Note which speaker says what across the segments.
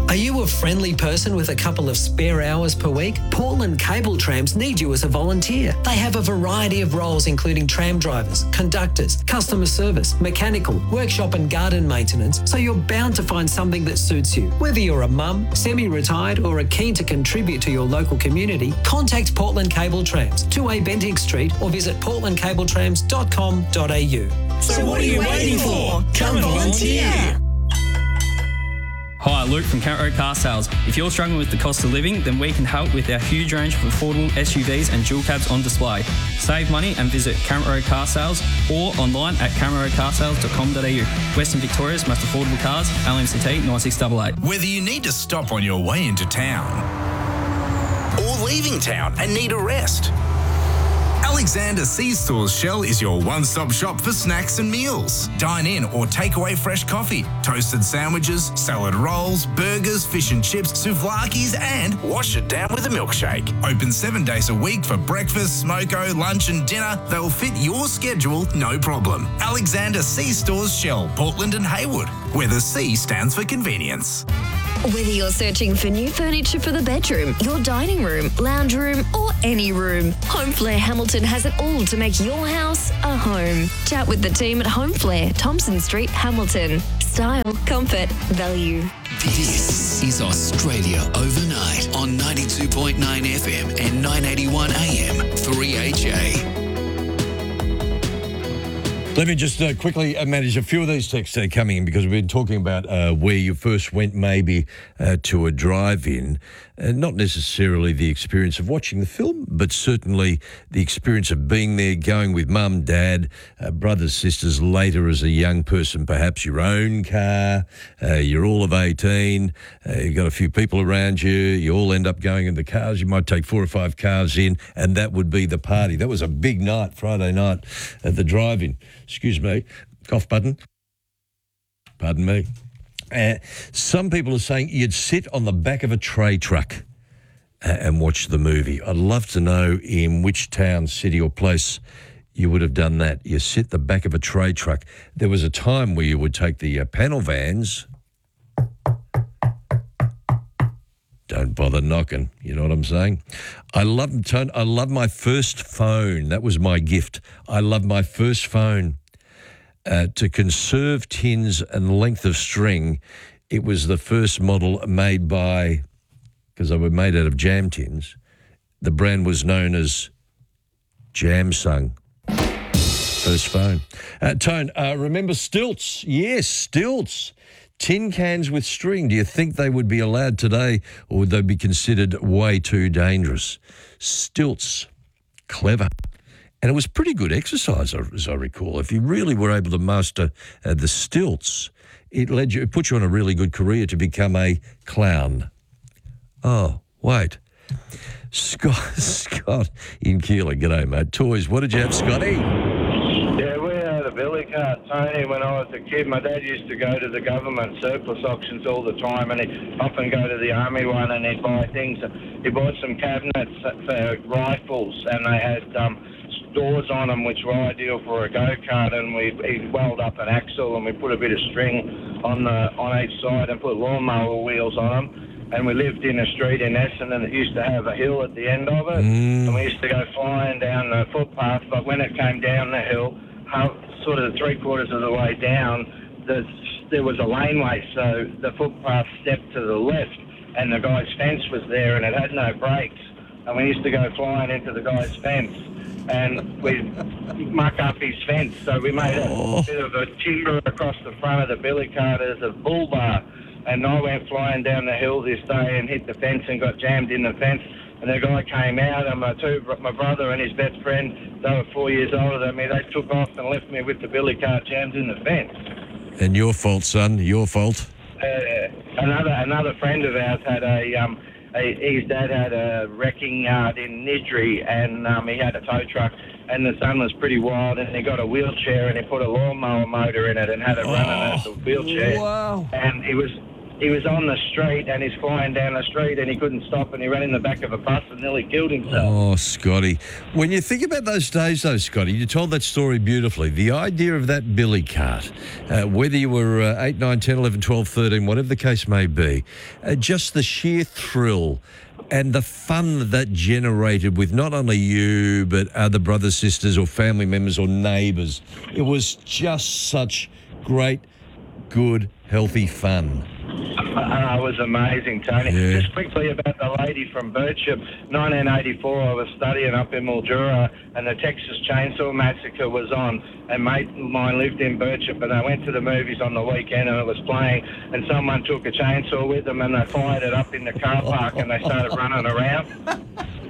Speaker 1: Are you a friendly person with a couple of spare hours per week? Portland Cable Trams need you as a volunteer. They have a variety of roles including tram drivers, conductors, customer service, mechanical, workshop and garden maintenance, so you're bound to find something that suits you. Whether you're a mum, semi-retired or are keen to contribute to your local community, contact Portland Cable Trams, 2A Bentinck Street, or visit portlandcabletrams.com.au.
Speaker 2: So what are you waiting for? Come volunteer!
Speaker 3: Hi, Luke from Kent Road Car Sales. If you're struggling with the cost of living, then we can help with our huge range of affordable SUVs and dual cabs on display. Save money and visit Kent Road Car Sales or online at kentroadcarsales.com.au. Western Victoria's most affordable cars, LMCT 9688.
Speaker 4: Whether you need to stop on your way into town or leaving town and need a rest, Alexander C-Stores Shell is your one-stop shop for snacks and meals. Dine in or take away fresh coffee, toasted sandwiches, salad rolls, burgers, fish and chips, souvlakis, and wash it down with a milkshake. Open 7 days a week for breakfast, smoko, lunch and dinner. They'll fit your schedule, no problem. Alexander C-Stores Shell, Portland and Haywood, where the C stands for convenience.
Speaker 5: Whether you're searching for new furniture for the bedroom, your dining room, lounge room, or any room, Home Flair Hamilton has it all to make your house a home. Chat with the team at Home Flair, Thompson Street, Hamilton. Style, comfort, value.
Speaker 6: This is Australia Overnight on 92.9 FM and 981 AM 3HA.
Speaker 7: Let me just quickly manage a few of these texts coming in, because we've been talking about where you first went maybe to a drive-in. Not necessarily the experience of watching the film, but certainly the experience of being there, going with mum, dad, brothers, sisters, later as a young person, perhaps your own car, you're all of 18, you've got a few people around you, you all end up going in the cars, you might take 4 or 5 cars in, and that would be the party. That was a big night, Friday night at the drive-in. Excuse me, cough button. Pardon me. Some people are saying you'd sit on the back of a tray truck and watch the movie. I'd love to know in which town, city or place you would have done that. You sit the back of a tray truck. There was a time where you would take the panel vans. Don't bother knocking, you know what I'm saying? I love my first phone. That was my gift. I love my first phone. To conserve tins and length of string, it was the first model made by, because they were made out of jam tins, the brand was known as Jamsung. First phone. Tone, remember stilts? Yes, stilts. Tin cans with string. Do you think they would be allowed today, or would they be considered way too dangerous? Stilts. Clever. And it was pretty good exercise, as I recall. If you really were able to master the stilts, it put you on a really good career to become a clown. Oh, wait. Scott in Keilor. G'day, mate. Toys, what did you have, Scotty?
Speaker 8: Yeah, we had a billy cart, Tony, when I was a kid. My dad used to go to the government surplus auctions all the time, and he'd often go to the army one, and he'd buy things. He bought some cabinets for rifles, and they had doors on them which were ideal for a go-kart, and he welded up an axle, and we put a bit of string on each side and put lawnmower wheels on them. And we lived in a street in Essendon that used to have a hill at the end of it, and we used to go flying down the footpath. But when it came down the hill, sort of 3/4 of the way down, there was a laneway, so the footpath stepped to the left, and the guy's fence was there, and it had no brakes. And we used to go flying into the guy's fence, and we'd muck up his fence. So we made a bit of a timber across the front of the billy cart as a bull bar. And I went flying down the hill this day and hit the fence and got jammed in the fence. And the guy came out, and my brother and his best friend, they were 4 years older than me, they took off and left me with the billy cart jammed in the fence.
Speaker 7: And your fault, son, your fault.
Speaker 8: Another friend of ours had his dad had a wrecking yard in Nidri, and he had a tow truck, and the son was pretty wild, and he got a wheelchair, and he put a lawnmower motor in it and had it running as a wheelchair.
Speaker 7: Wow.
Speaker 8: And he was he was on the street and he's flying down the street and he couldn't stop and he ran in the back of a bus and nearly killed himself.
Speaker 7: Oh, Scotty. When you think about those days, though, Scotty, you told that story beautifully. The idea of that billy cart, whether you were 8, 9, 10, 11, 12, 13, whatever the case may be, just the sheer thrill and the fun that generated with not only you but other brothers, sisters or family members or neighbours. It was just such great, good, healthy fun.
Speaker 8: It was amazing, Tony.
Speaker 7: Yeah.
Speaker 8: Just quickly about the lady from Birchip. 1984, I was studying up in Mildura and the Texas Chainsaw Massacre was on. And mate of mine lived in Birchip and I went to the movies on the weekend and it was playing and someone took a chainsaw with them and they fired it up in the car park and they started running around.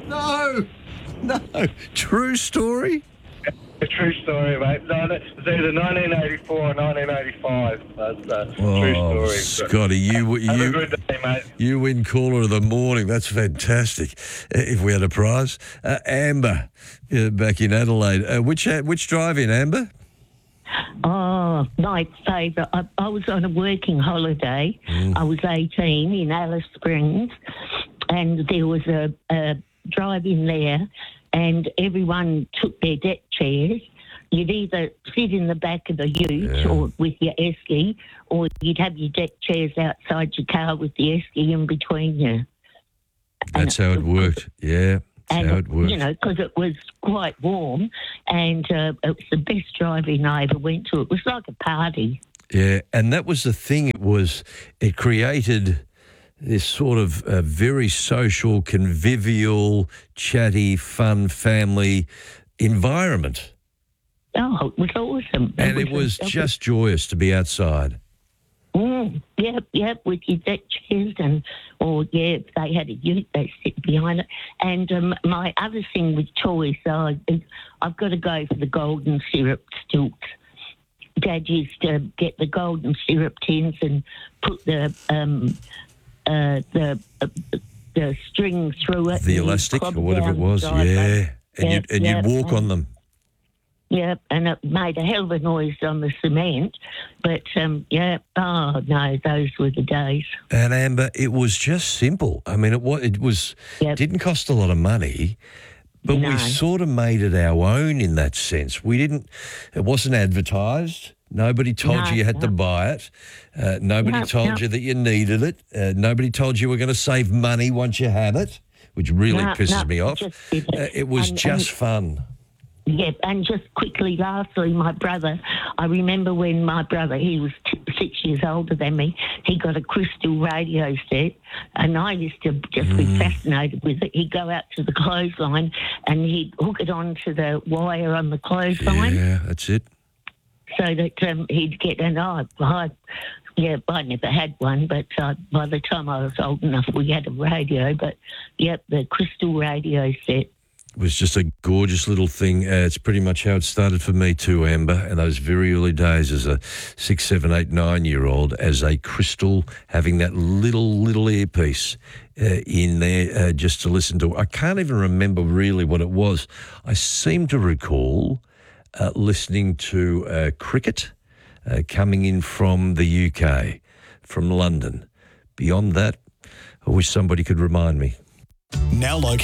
Speaker 7: No. True story?
Speaker 8: A true story, mate. No, it was either 1984 or 1985. That's true story.
Speaker 7: Scotty,
Speaker 8: Have a good day, mate.
Speaker 7: You win caller of the morning. That's fantastic. If we had a prize. Amber, back in Adelaide. Which drive-in, Amber?
Speaker 9: Oh, my favourite. I was on a working holiday. I was 18 in Alice Springs and there was a drive-in there and everyone took their deck chairs. You'd either sit in the back of the ute or with your esky, or you'd have your deck chairs outside your car with the esky in between you.
Speaker 7: That's how it worked. Yeah, that's how it worked.
Speaker 9: You know, because it was quite warm and it was the best drive-in I ever went to. It was like a party.
Speaker 7: Yeah, and that was the thing. It created this sort of very social, convivial, chatty, fun family environment.
Speaker 9: Oh, it was awesome.
Speaker 7: And it was just joyous to be outside.
Speaker 9: Yep, with your deck chairs if they had a ute, they sit behind it. And my other thing with toys, I've got to go for the golden syrup stilts. Dad used to get the golden syrup tins and put the string through it.
Speaker 7: The elastic or whatever it was, yeah. And you'd walk on them.
Speaker 9: Yep, and it made a hell of a noise on the cement. But, those were the days.
Speaker 7: And Amber, it was just simple. I mean, it didn't cost a lot of money, but we sort of made it our own in that sense. It wasn't advertised. Nobody told you had to buy it. Nobody told you that you needed it. Nobody told you were going to save money once you had it, which really pisses me off. It was just fun.
Speaker 9: Yep, and just quickly, lastly, my brother, I remember when my brother, he was 6 years older than me, he got a crystal radio set, and I used to just be fascinated with it. He'd go out to the clothesline and he'd hook it onto the wire on the clothesline.
Speaker 7: Yeah, that's it.
Speaker 9: So that he'd get I never had one, but by the time I was old enough, we had a radio. But, the crystal radio set.
Speaker 7: It was just a gorgeous little thing. It's pretty much how it started for me too, Amber, in those very early days as a 6, 7, 8, 9-year-old, as a crystal, having that little earpiece in there just to listen to. I can't even remember really what it was. I seem to recall listening to cricket coming in from the UK, from London. Beyond that, I wish somebody could remind me.
Speaker 2: Now located